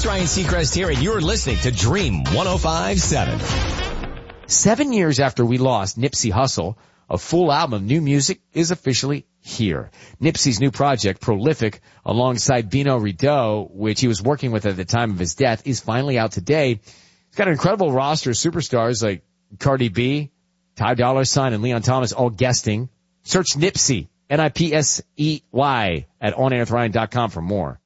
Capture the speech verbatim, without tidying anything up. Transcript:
it's Ryan Seacrest here, and you're listening to Dream one oh five point seven. Seven years after we lost Nipsey Hussle, a full album of new music is officially here. Nipsey's new project, Prolific, alongside Bino Rideau, which he was working with at the time of his death, is finally out today. It's got an incredible roster of superstars like Cardi B, Ty Dolla Sign, and Leon Thomas all guesting. Search Nipsey, N I P S E Y, at on air with ryan dot com for more.